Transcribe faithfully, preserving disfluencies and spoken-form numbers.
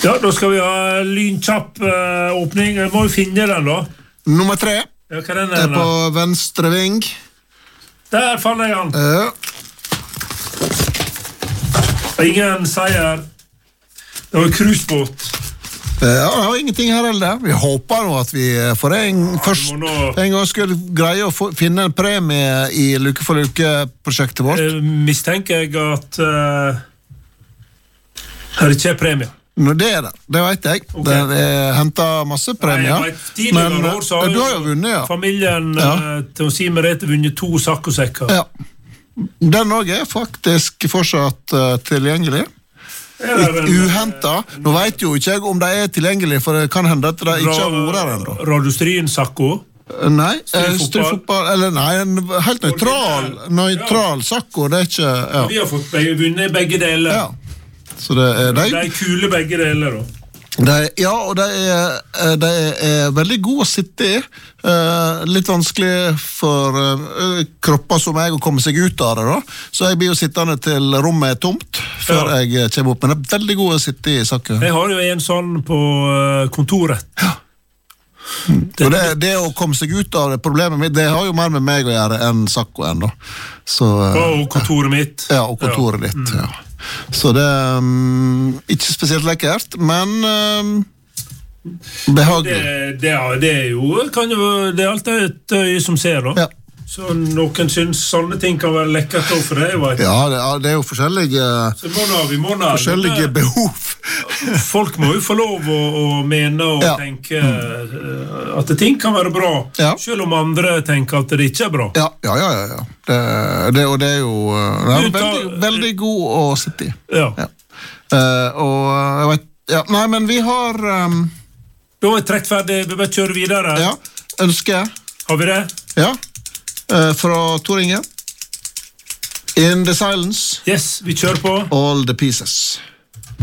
Ja, da skal vi ha lynkjapp uh, åpning. Må vi finne den da. Nummer tre. Ja, hva er den er på venstre ving. Der fant jeg han. Ja. Ingen seier. Det var cruisebåt. Ja, det var ingenting her heller. Vi håper nå at vi for en, ja, først, nå... en gang skulle greie å få, finne en premie i Luke for Luke-prosjektet vårt. Uh, mistenker jeg at uh, her ikke er premie. Nå, det er det, det vet jeg. Okay. Det er hentet masse premier. Nei, men år, så har du har jo vunnet, ja. Familien ja. til å si Merete vunnet to sakkosekker. Ja. Den også er faktisk fortsatt uh, tilgjengelig. Uhentet. Nå vet jo ikke jeg om de er tilgjengelig, for det kan hende at de ikke har vært her enda. Radiostrien-sakko? Nei, strifotball, eller nei, en helt nøytral, nøytral sakko, det er ikke... Ja. Vi har fått begge, vunnet begge deler. Ja. Så det er de, de er kule begge deler da. De, ja, og de er, de er veldig gode å sitte i. Uh, litt vanskelig for uh, kropper som jeg å komme seg ut av det da. Så jeg blir jo sittende til rommet er tomt før ja. jeg kommer opp. Men det er veldig gode å sitte i sakket. Jeg har jo en sånn på kontoret. Ja. Det, det, det å komme seg ut av det problemet mitt, det har jo mer med meg å gjøre enn sakko enda. Så, uh, og kontoret mitt. Ja, og kontoret ja. ditt, ja. Så det er um, ikke spesielt lekkert, men um, behagelig. Det, det, det er jo, kan jo, det er alltid et øye som ser da. Ja. Så noen synes sånne ting kan være lekkert for det, vet. Ja, det, det er jo forskjellige, må nå, vi må nå, forskjellige det, behov. Folk må jo få lov å, å mene og ja. tenke mm. at ting kan være bra, ja. selv om andre tenker at det ikke er bra. Ja, ja, ja, ja. Det, det, og det er jo det er veldig, veldig god å sitte i. Ja. ja. Uh, og jeg vet, ja, nei, men vi har... Um, da er vi trekt ferdig, vi bare kjører videre. Ja, ønsker. Har vi det? Ja. Uh, fra Tor Inge. In the silence. Yes, vi kjører på. All the pieces.